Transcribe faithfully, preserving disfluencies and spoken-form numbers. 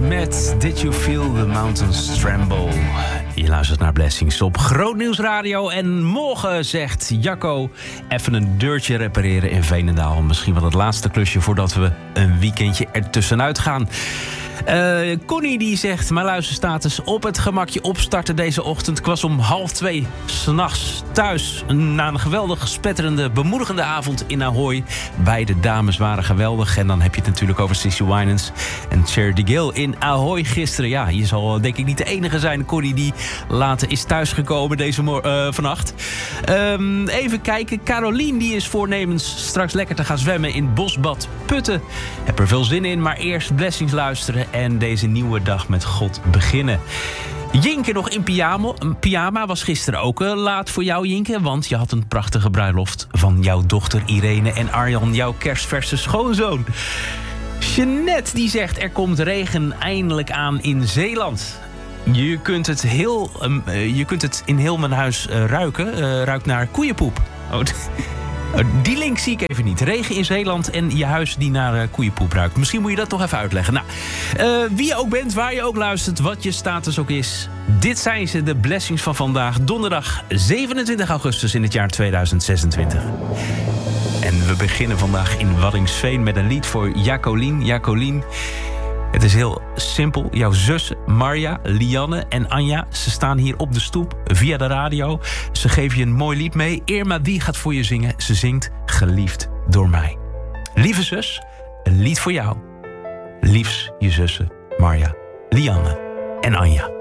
met Did You Feel the Mountains Tremble? Je luistert naar Blessings op Groot Nieuws Radio. En morgen zegt Jacco even een deurtje repareren in Veenendaal. Misschien wel het laatste klusje voordat we een weekendje ertussenuit gaan. Uh, Connie die zegt, mijn luisterstatus op het gemakje opstarten deze ochtend. Ik was om half twee 's nachts thuis na een geweldig spetterende, bemoedigende avond in Ahoy. Beide dames waren geweldig. En dan heb je het natuurlijk over Sissy Winans en Charity Gill in Ahoy gisteren. Ja, je zal denk ik niet de enige zijn, Connie, die later is thuisgekomen deze mor- uh, vannacht. Um, even kijken, Carolien die is voornemens straks lekker te gaan zwemmen in Bosbad Putten. Heb er veel zin in, maar eerst Blessings luisteren en deze nieuwe dag met God beginnen. Jinke nog in pyjama, pyjama was gisteren ook uh, laat voor jou, Jinke. Want je had een prachtige bruiloft van jouw dochter Irene en Arjan, jouw kerstverse schoonzoon. Jeanette die zegt, er komt regen eindelijk aan in Zeeland. Je kunt het, heel, um, uh, je kunt het in heel mijn huis uh, ruiken. Uh, ruikt naar koeienpoep. Oh, die link zie ik even niet. Regen in Zeeland en je huis die naar uh, koeienpoep ruikt. Misschien moet je dat toch even uitleggen. Nou, uh, wie je ook bent, waar je ook luistert, wat je status ook is. Dit zijn ze, de Blessings van vandaag. Donderdag zevenentwintig augustus in het jaar tweeduizend zesentwintig. En we beginnen vandaag in Waddinxveen met een lied voor Jacqueline. Jacqueline. Het is heel simpel. Jouw zussen Marja, Lianne en Anja, ze staan hier op de stoep via de radio. Ze geven je een mooi lied mee. Irma, wie gaat voor je zingen? Ze zingt Geliefd door mij. Lieve zus, een lied voor jou. Liefs je zussen Marja, Lianne en Anja.